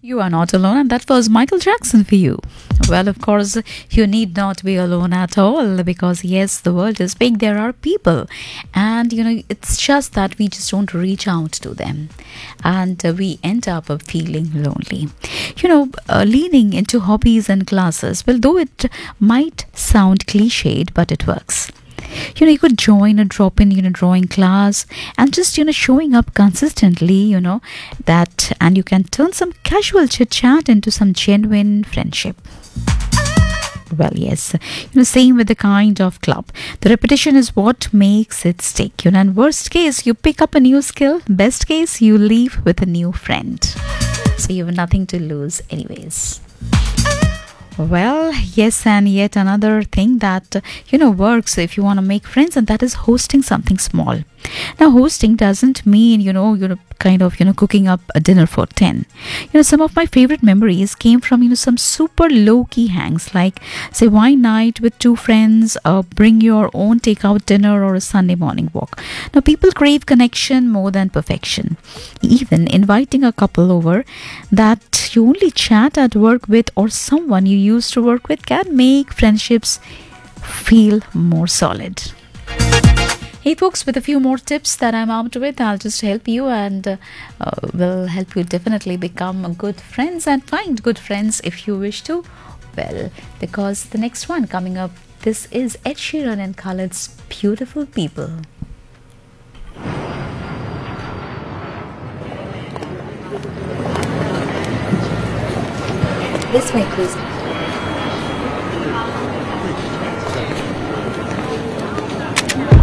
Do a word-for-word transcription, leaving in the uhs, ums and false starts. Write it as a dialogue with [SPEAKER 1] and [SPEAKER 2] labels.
[SPEAKER 1] You are not alone, and that was Michael Jackson for you. Well, of course, you need not be alone at all because, yes, the world is big. There are people, and you know, it's just that we just don't reach out to them, and uh, we end up uh, feeling lonely. You know, uh, leaning into hobbies and classes, well, though it might sound cliched, but it works. You know, you could join a drop in, you know, drawing class and just, you know, showing up consistently, you know, that, and you can turn some casual chit chat into some genuine friendship. Well, yes, you know, same with the kind of club. The repetition is what makes it stick. You know, and worst case, you pick up a new skill. Best case, you leave with a new friend. So you have nothing to lose, anyways. Well, yes, and yet another thing that uh, you know works if you want to make friends, and that is hosting something small. Now, hosting doesn't mean you know you know kind of you know cooking up a dinner for ten. You know, some of my favorite memories came from you know some super low key hangs, like say wine night with two friends, uh, bring your own takeout dinner, or a Sunday morning walk. Now, people crave connection more than perfection. Even inviting a couple over that you only chat at work with, or someone you used to work with, can make friendships feel more solid. Hey folks, with a few more tips that I'm armed with, I'll just help you and uh, uh, will help you definitely become good friends and find good friends if you wish to. Well, because the next one coming up, this is Ed Sheeran and Khaled's Beautiful People.
[SPEAKER 2] This way, please.